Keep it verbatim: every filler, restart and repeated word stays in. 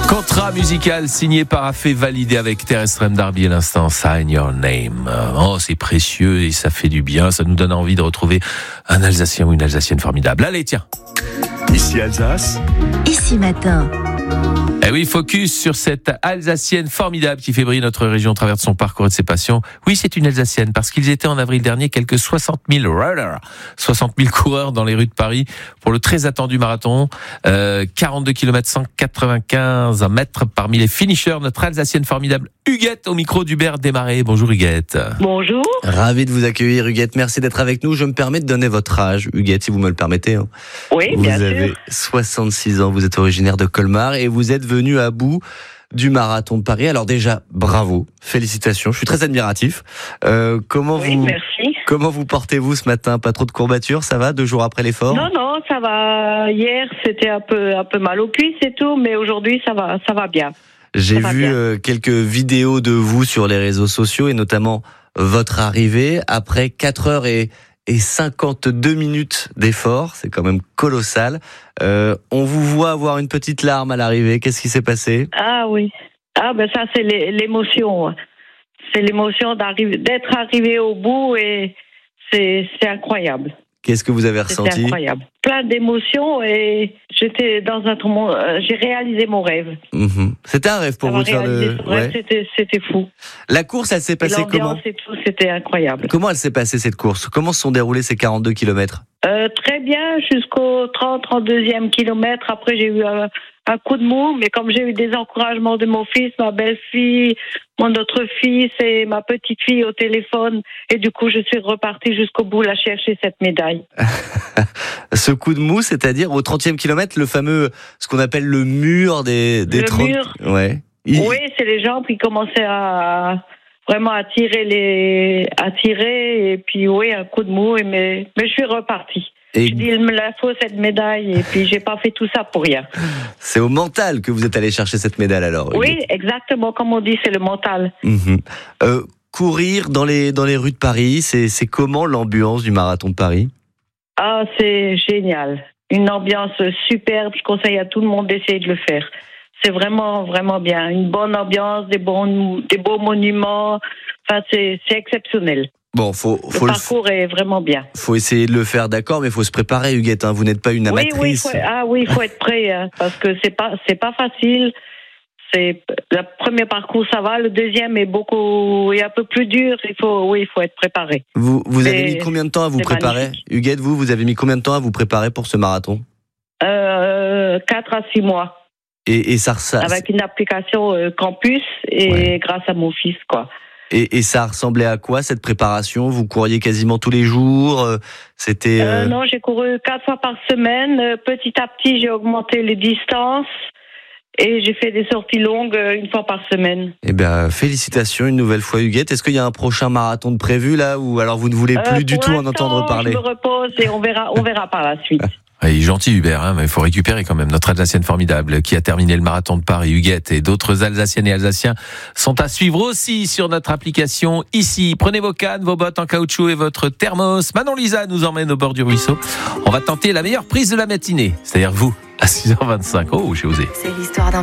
Contrat musical signé par Afé, validé avec Terrestrem Darby à l'instant, Sign Your Name. Oh, c'est précieux et ça fait du bien, ça nous donne envie de retrouver un Alsacien ou une Alsacienne formidable. Allez, tiens. Ici Alsace. Ici Matin. Eh oui, focus sur cette Alsacienne formidable qui fait briller notre région au travers de son parcours et de ses passions. Oui, c'est une Alsacienne parce qu'ils étaient en avril dernier quelques soixante mille runners, soixante mille coureurs dans les rues de Paris pour le très attendu marathon. Euh, quarante-deux kilomètres cent quatre-vingt-quinze mètres parmi les finishers. Notre Alsacienne formidable Huguette au micro d'Hubert Desmarais. Bonjour Huguette. Bonjour. Ravi de vous accueillir Huguette, merci d'être avec nous. Je me permets de donner votre âge, Huguette, si vous me le permettez. Hein. Oui, bien vous sûr. Vous avez soixante-six ans, vous êtes originaire de Colmar et vous êtes venu à bout du marathon de Paris. Alors déjà, bravo, félicitations, je suis très admiratif. Euh, comment oui, vous, merci. Comment vous portez-vous ce matin? Pas trop de courbatures, ça va, deux jours après l'effort? Non, non, ça va. Hier, c'était un peu, un peu mal aux cuisses et tout, mais aujourd'hui, ça va, ça va bien. J'ai ça vu euh, quelques vidéos de vous sur les réseaux sociaux et notamment votre arrivée après quatre heures et et cinquante-deux minutes d'effort, c'est quand même colossal. Euh, on vous voit avoir une petite larme à l'arrivée. Qu'est-ce qui s'est passé? Ah oui. Ah ben ça c'est l'émotion. C'est l'émotion d'arriver, d'être arrivé au bout et c'est c'est incroyable. Qu'est-ce que vous avez C'était ressenti? incroyable. Plein d'émotions et j'étais dans un autre monde. J'ai réalisé mon rêve. Mmh. C'était un rêve pour vous de faire le. Ouais. C'était c'était fou. La course, elle s'est passée comment? Et tout, c'était incroyable. Comment elle s'est passée cette course? Comment se sont déroulés ces quarante-deux kilomètres? Euh, très bien, jusqu'au trente trente-deuxième kilomètre. Après, j'ai eu un, un coup de mou, mais comme j'ai eu des encouragements de mon fils, ma belle-fille, mon autre fils et ma petite fille au téléphone, et du coup, je suis repartie jusqu'au bout, là, chercher cette médaille. Ce coup de mou, c'est-à-dire au trentième kilomètre, le fameux, ce qu'on appelle le mur des, des le trente... mur. Ouais. Il... Oui, c'est les jambes qui commençaient à vraiment à tirer les, à tirer, et puis oui, un coup de mou, et mais, mais je suis repartie. Et... Je dis, il me la faut cette médaille, et puis j'ai pas fait tout ça pour rien. C'est au mental que vous êtes allé chercher cette médaille alors? Oui, exactement, comme on dit, c'est le mental. Mmh. Euh, courir dans les, dans les rues de Paris, c'est, c'est comment l'ambiance du marathon de Paris? Ah, c'est génial. Une ambiance superbe, je conseille à tout le monde d'essayer de le faire. C'est vraiment, vraiment bien. Une bonne ambiance, des bons, des beaux monuments. Enfin, c'est, c'est exceptionnel. Bon, faut, faut le parcours le... est vraiment bien. Faut essayer de le faire, d'accord, mais il faut se préparer, Huguette. Hein. Vous n'êtes pas une amatrice. Oui, oui, faut... ah oui, il faut être prêt, hein, parce que c'est pas, c'est pas facile. C'est le premier parcours, ça va. Le deuxième est beaucoup, est un peu plus dur. Il faut, oui, il faut être préparé. Vous, vous avez Et mis combien de temps à vous préparer, magnifique. Huguette? Vous, vous avez mis combien de temps à vous préparer pour ce marathon? euh, Quatre à six mois. Et, et ça, ça avec une application euh, Campus et ouais. grâce à mon fils, quoi. Et, et ça ressemblait à quoi cette préparation? Vous couriez quasiment tous les jours? C'était euh... Euh, non, j'ai couru quatre fois par semaine. Petit à petit, j'ai augmenté les distances et j'ai fait des sorties longues une fois par semaine. Eh bien, félicitations une nouvelle fois, Huguette. Est-ce qu'il y a un prochain marathon de prévu là, ou alors vous ne voulez plus euh, du tout en entendre parler? Je me repose et on verra, on verra par la suite. Il est gentil Hubert, hein, mais il faut récupérer quand même notre Alsacienne formidable qui a terminé le marathon de Paris. Huguette et d'autres Alsaciennes et Alsaciens sont à suivre aussi sur notre application ici. Prenez vos cannes, vos bottes en caoutchouc et votre thermos. Manon Lisa nous emmène au bord du ruisseau. On va tenter la meilleure prise de la matinée, c'est-à-dire vous, à six heures vingt-cinq. Oh, j'ai osé. C'est l'histoire d'un